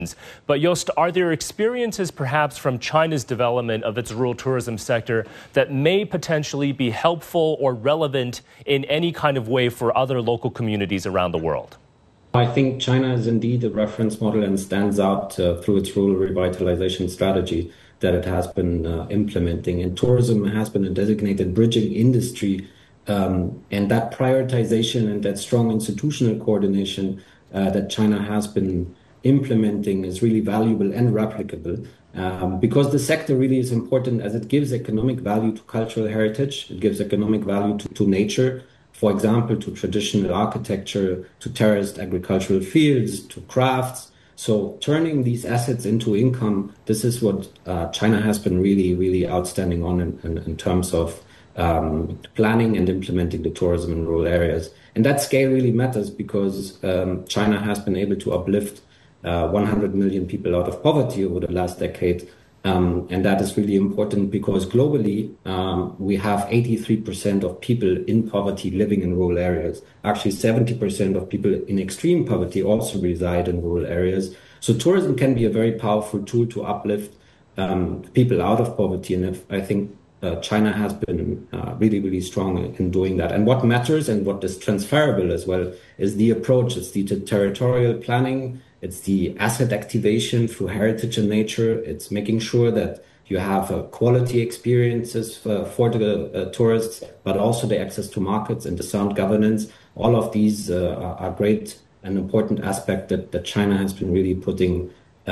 But Jost, are there experiences perhaps from China's development of its rural tourism sector that may potentially be helpful or relevant in any kind of way for other local communities around the world? I think China is indeed a reference model and stands out through its rural revitalization strategy that it has been implementing. And tourism has been a designated bridging industry. And that prioritization and that strong institutional coordination that China has been implementing is really valuable and replicable because the sector really is important as it gives economic value to cultural heritage, it gives economic value to nature, for example, to traditional architecture, to terraced agricultural fields, to crafts. So turning these assets into income, this is what China has been really, really outstanding on in terms of planning and implementing the tourism in rural areas. And that scale really matters because China has been able to uplift 100 million people out of poverty over the last decade. And that is really important because globally, we have 83% of people in poverty living in rural areas. Actually, 70% of people in extreme poverty also reside in rural areas. So tourism can be a very powerful tool to uplift people out of poverty. And I think China has been really, really strong in doing that. And what matters and what is transferable as well is the approach. It's the territorial planning. It's the asset activation through heritage and nature. It's making sure that you have quality experiences for the tourists, but also the access to markets and the sound governance. All of these are great and important aspects that China has been really putting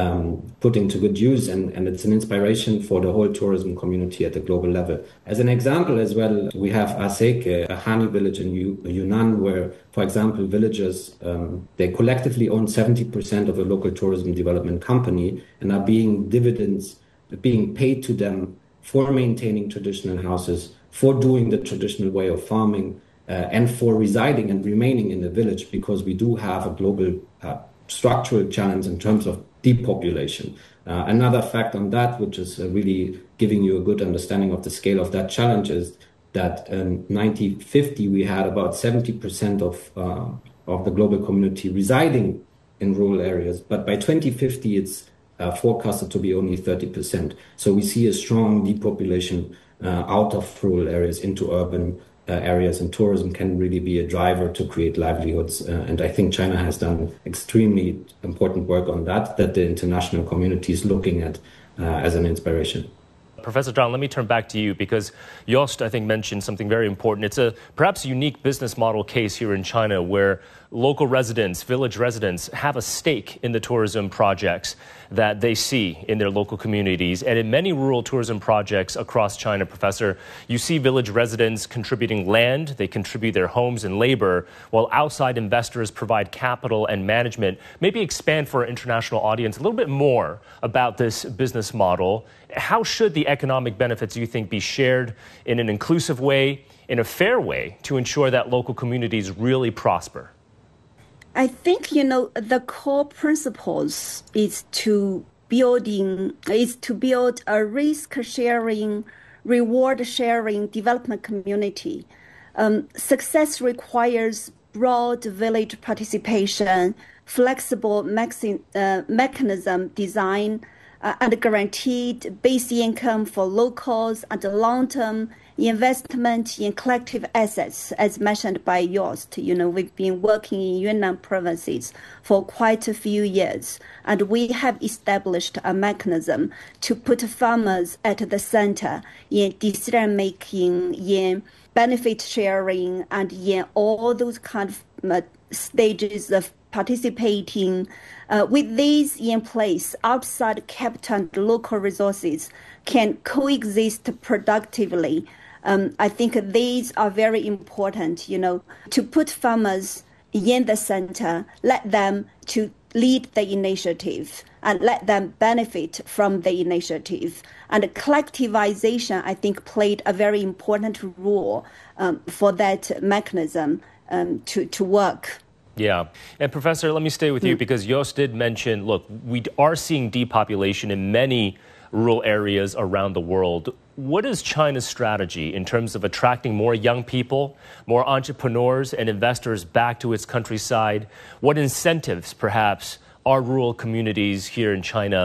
to good use, and it's an inspiration for the whole tourism community at the global level. As an example as well, we have Aseke, a Hani village in Yunnan, where, for example, villagers, they collectively own 70% of a local tourism development company and are being paid to them for maintaining traditional houses, for doing the traditional way of farming, and for residing and remaining in the village, because we do have a global structural challenge in terms of depopulation. Another fact on that, which is really giving you a good understanding of the scale of that challenge, is that in 1950 we had about 70% of the global community residing in rural areas, but by 2050 it's forecasted to be only 30%. So we see a strong depopulation out of rural areas into urban areas, and tourism can really be a driver to create livelihoods. And I think China has done extremely important work on that the international community is looking at as an inspiration. Professor Zhang, let me turn back to you because Jost, I think, mentioned something very important. It's a perhaps unique business model case here in China where local residents, village residents, have a stake in the tourism projects that they see in their local communities. And in many rural tourism projects across China, Professor, you see village residents contributing land, they contribute their homes and labor, while outside investors provide capital and management. Maybe expand for our international audience a little bit more about this business model. How should the economic benefits, you think, be shared in an inclusive way, in a fair way, to ensure that local communities really prosper? I think, the core principles is to build a risk-sharing, reward-sharing development community. Success requires broad village participation, flexible mechanism design, and guaranteed base income for locals and long-term investment in collective assets, as mentioned by Jost. We've been working in Yunnan provinces for quite a few years, and we have established a mechanism to put farmers at the center in decision-making, in benefit sharing, and in all those kind of stages of participating. With these in place, outside capital and local resources can coexist productively. I think these are very important, to put farmers in the center, let them to lead the initiative and let them benefit from the initiative. And collectivization, I think, played a very important role for that mechanism to work. Yeah. And Professor, let me stay with you because Jost did mention, look, we are seeing depopulation in many rural areas around the world. What is China's strategy in terms of attracting more young people, more entrepreneurs and investors back to its countryside? What incentives, perhaps, our rural communities here in China